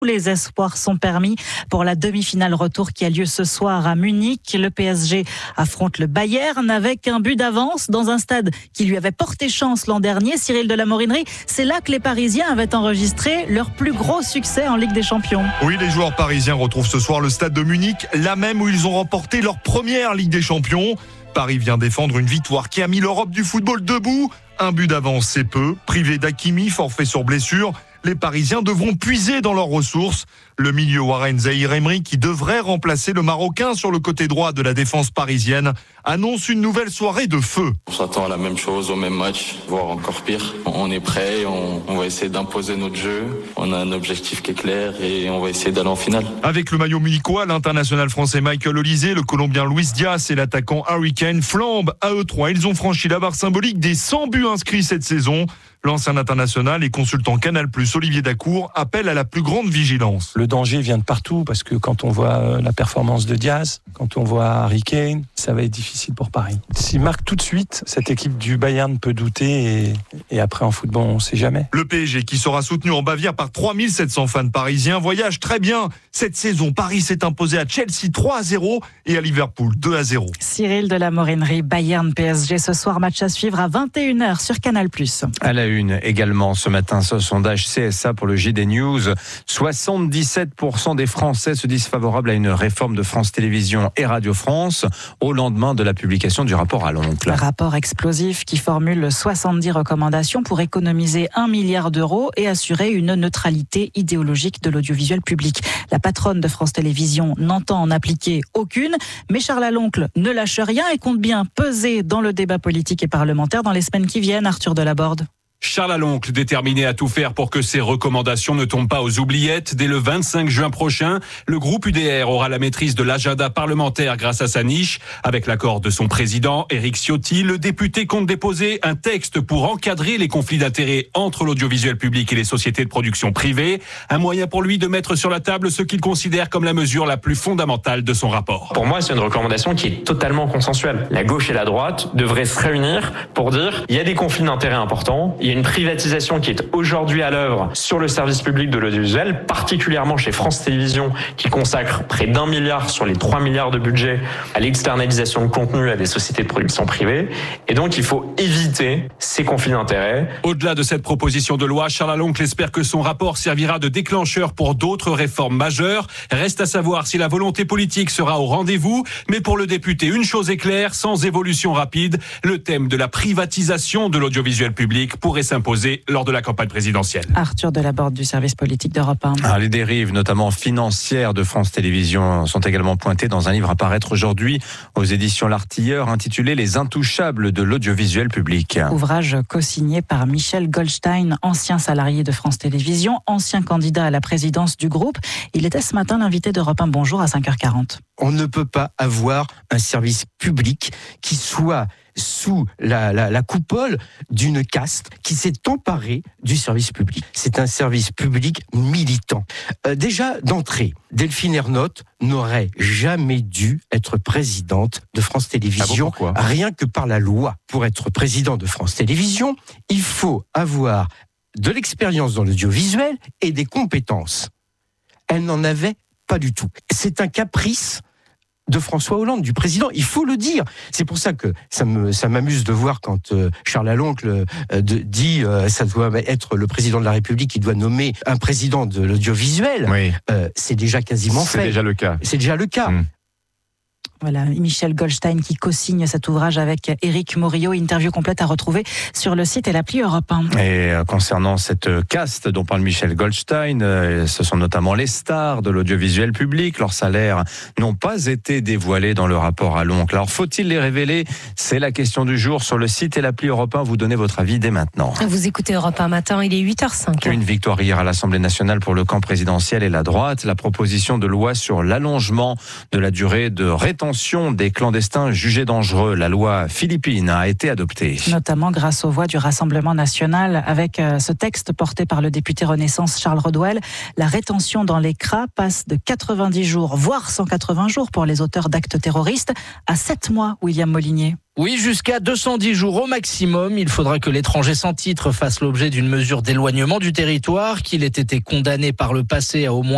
Tous les espoirs sont permis pour la demi-finale retour qui a lieu ce soir à Munich. Le PSG affronte le Bayern avec un but d'avance dans un stade qui lui avait porté chance l'an dernier. Cyril de la Morinerie, c'est là que les Parisiens avaient enregistré leur plus gros succès en Ligue des Champions. Oui, les joueurs parisiens retrouvent ce soir le stade de Munich, là même où ils ont remporté leur première Ligue des Champions. Paris vient défendre une victoire qui a mis l'Europe du football debout. Un but d'avance, c'est peu. Privé d'Hakimi, forfait sur blessure, les Parisiens devront puiser dans leurs ressources. Le milieu Warren Zaïre-Emery, qui devrait remplacer le Marocain sur le côté droit de la défense parisienne, annonce une nouvelle soirée de feu. On s'attend à la même chose, au même match, voire encore pire. On est prêt, on va essayer d'imposer notre jeu. On a un objectif qui est clair et on va essayer d'aller en finale. Avec le maillot munichois, l'international français Michael Olise, le Colombien Luis Diaz et l'attaquant Harry Kane flambent à eux trois. Ils ont franchi la barre symbolique des 100 buts inscrits cette saison. L'ancien international et consultant Canal+, Olivier Dacour, appelle à la plus grande vigilance. Le danger vient de partout parce que quand on voit la performance de Diaz, quand on voit Harry Kane, ça va être difficile pour Paris. S'il marque tout de suite, cette équipe du Bayern peut douter et après en football, on ne sait jamais. Le PSG qui sera soutenu en Bavière par 3700 fans parisiens voyage très bien. Cette saison, Paris s'est imposé à Chelsea 3-0 et à Liverpool 2-0. Cyril de la Morinerie, Bayern PSG ce soir, match à suivre à 21h sur Canal+. À la une également ce matin, ce sondage CSA pour le JD News. 77% des Français se disent favorables à une réforme de France Télévisions et Radio France au lendemain de la publication du rapport à l'oncle. Un rapport explosif qui formule 70 recommandations pour économiser 1 milliard d'euros et assurer une neutralité idéologique de l'audiovisuel public. La patronne de France Télévisions n'entend en appliquer aucune, mais Charles Aloncle ne lâche rien et compte bien peser dans le débat politique et parlementaire dans les semaines qui viennent. Arthur Delaborde. Charles Aloncle, déterminé à tout faire pour que ces recommandations ne tombent pas aux oubliettes. Dès le 25 juin prochain, le groupe UDR aura la maîtrise de l'agenda parlementaire grâce à sa niche. Avec l'accord de son président, Éric Ciotti, le député compte déposer un texte pour encadrer les conflits d'intérêts entre l'audiovisuel public et les sociétés de production privées. Un moyen pour lui de mettre sur la table ce qu'il considère comme la mesure la plus fondamentale de son rapport. Pour moi, c'est une recommandation qui est totalement consensuelle. La gauche et la droite devraient se réunir pour dire il y a des conflits d'intérêts importants, il y a une privatisation qui est aujourd'hui à l'œuvre sur le service public de l'audiovisuel, particulièrement chez France Télévisions, qui consacre près d'1 milliard sur les 3 milliards de budget à l'externalisation de contenu à des sociétés de production privées. Et donc, il faut éviter ces conflits d'intérêts. Au-delà de cette proposition de loi, Charles Aloncle espère que son rapport servira de déclencheur pour d'autres réformes majeures. Reste à savoir si la volonté politique sera au rendez-vous. Mais pour le député, une chose est claire, sans évolution rapide, le thème de la privatisation de l'audiovisuel public pourrait s'imposer lors de la campagne présidentielle. Arthur Delaborde du service politique d'Europe 1. Les dérives, notamment financières de France Télévisions, sont également pointées dans un livre à paraître aujourd'hui aux éditions L'Artilleur, intitulé « Les intouchables de l'audiovisuel public ». Ouvrage co-signé par Michel Goldstein, ancien salarié de France Télévisions, ancien candidat à la présidence du groupe. Il était ce matin l'invité d'Europe 1 Bonjour à 5h40. On ne peut pas avoir un service public qui soit sous la coupole d'une caste qui s'est emparée du service public. C'est un service public militant. Déjà, d'entrée, Delphine Ernotte n'aurait jamais dû être présidente de France Télévisions, rien que par la loi. Pour être président de France Télévisions, il faut avoir de l'expérience dans l'audiovisuel et des compétences. Elle n'en avait pas du tout. C'est un caprice de François Hollande, du président, il faut le dire. C'est pour ça que ça m'amuse de voir quand Charles Aloncle dit ça doit être le président de la République qui doit nommer un président de l'audiovisuel. Oui. C'est déjà quasiment fait. C'est déjà le cas. C'est déjà le cas. Voilà, Michel Goldstein qui co-signe cet ouvrage avec Éric Morillo. Interview complète à retrouver sur le site et l'appli Europe 1. Et concernant cette caste dont parle Michel Goldstein, ce sont notamment les stars de l'audiovisuel public. Leurs salaires n'ont pas été dévoilés dans le rapport à l'oncle. Alors faut-il les révéler ? C'est la question du jour sur le site et l'appli Europe 1. Vous donnez votre avis dès maintenant. Vous écoutez Europe 1 matin, il est 8h05. Une victoire hier à l'Assemblée nationale pour le camp présidentiel et la droite. La proposition de loi sur l'allongement de la durée de rétention des clandestins jugés dangereux. La loi philippine a été adoptée. Notamment grâce aux voix du Rassemblement national. Avec ce texte porté par le député Renaissance Charles Rodwell, la rétention dans les CRA passe de 90 jours, voire 180 jours pour les auteurs d'actes terroristes, à 7 mois, William Molinier. Oui, jusqu'à 210 jours au maximum. Il faudra que l'étranger sans titre fasse l'objet d'une mesure d'éloignement du territoire, qu'il ait été condamné par le passé à au moins